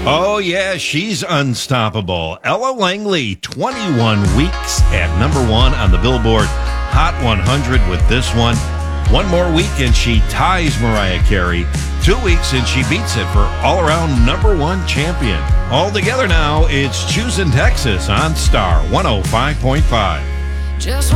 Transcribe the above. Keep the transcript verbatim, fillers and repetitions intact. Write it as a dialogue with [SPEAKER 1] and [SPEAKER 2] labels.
[SPEAKER 1] Oh, yeah, she's unstoppable. Ella Langley, twenty-one weeks at number one on the Billboard Hot one hundred with this one. One more week and she ties Mariah Carey. Two weeks and she beats it for all-around number one champion. All together now, it's Choosing Texas on Star one oh five point five.
[SPEAKER 2] Just